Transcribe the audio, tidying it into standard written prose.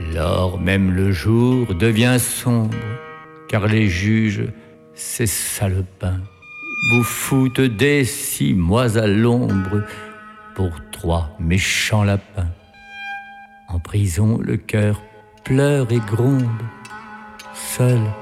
Lors même le jour devient sombre, car les juges, ces salopins, vous foutent des 6 mois à l'ombre pour 3 méchants lapins. En prison, le cœur pleure et gronde. Seul